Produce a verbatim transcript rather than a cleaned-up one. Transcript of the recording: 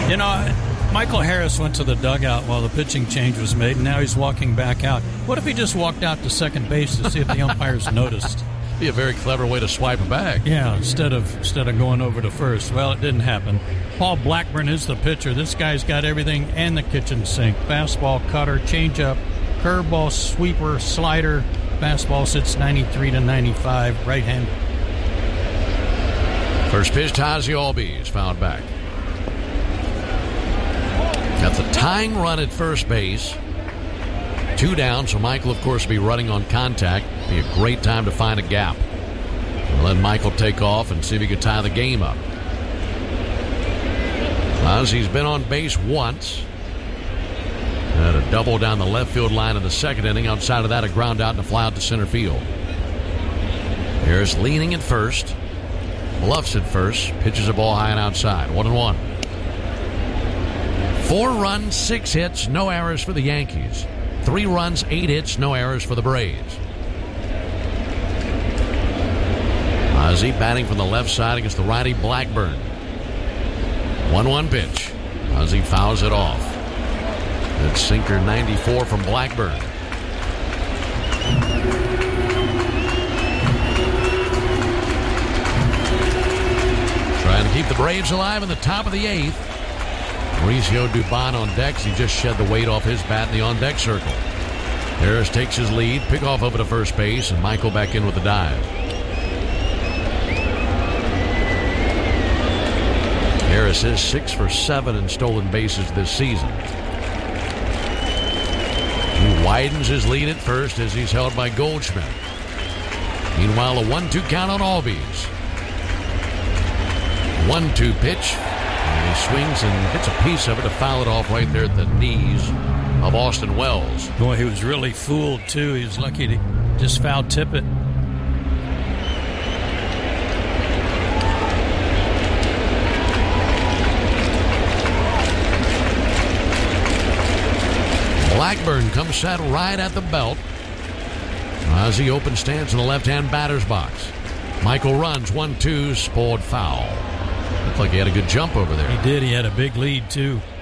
You know, Michael Harris went to the dugout while the pitching change was made, and now he's walking back out. What if he just walked out to second base to see if the umpires noticed? Be a very clever way to swipe it back. Yeah, instead of instead of going over to first. Well, it didn't happen. Paul Blackburn is the pitcher. This guy's got everything and the kitchen sink. Fastball, cutter, changeup, curveball, sweeper, slider. Fastball sits ninety-three to ninety-five. Right hand. First pitch, Ozzie Albies fouled back. Got the tying run at first base. Two down, so Michael, of course, will be running on contact. Be a great time to find a gap. We'll let Michael take off and see if he can tie the game up. Ozzie's been on base once. Had a double down the left field line in the second inning. Outside of that, a ground out and a fly out to center field. Harris leaning at first. Bluffs at first. Pitches a ball high and outside. One and one. Four runs, six hits, no errors for the Yankees. Three runs, eight hits, no errors for the Braves. Ozzie batting from the left side against the righty Blackburn. one one pitch. Ozzie fouls it off. That sinker ninety-four from Blackburn. Trying to keep the Braves alive in the top of the eighth. Mauricio Dubon on deck. He just shed the weight off his bat in the on-deck circle. Harris takes his lead. Pick off over to first base, and Michael back in with the dive. Harris is six for seven in stolen bases this season. He widens his lead at first as he's held by Goldschmidt. Meanwhile, a one two count on Albies. one two pitch. And he swings and gets a piece of it to foul it off right there at the knees of Austin Wells. Boy, he was really fooled, too. He was lucky to just foul tip it. Blackburn comes set right at the belt. Ozzie open stance in the left-hand batter's box. Michael runs, one two, spoiled foul. Looked like he had a good jump over there. He did. He had a big lead, too.